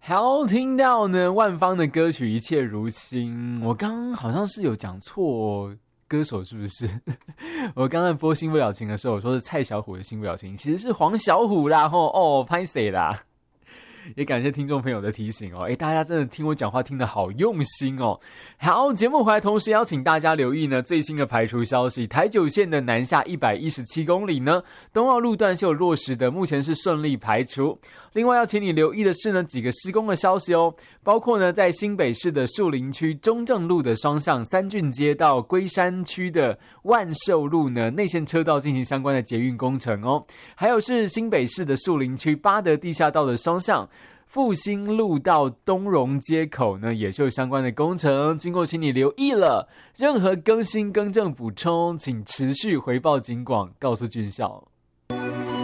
好，听到呢万芳的歌曲《一切如新》，我刚刚好像是有讲错歌手是不是？我刚刚播《新不了情》的时候，我说是蔡小虎的《新不了情》，其实是黄小虎啦，拍谁啦？也感谢听众朋友的提醒哦，大家真的听我讲话听得好用心哦。好，节目回来同时邀请大家留意呢最新的排除消息，台九线的南下117公里呢，东澳路段是有落实的，目前是顺利排除。另外要请你留意的是呢几个施工的消息哦，包括呢在新北市的树林区中正路的双向三郡街到龟山区的万寿路呢内线车道进行相关的捷运工程哦，还有是新北市的树林区八德地下道的双向复兴路到东荣街口呢，也是有相关的工程，经过请你留意了。任何更新、更正、补充，请持续回报警广，告诉军校。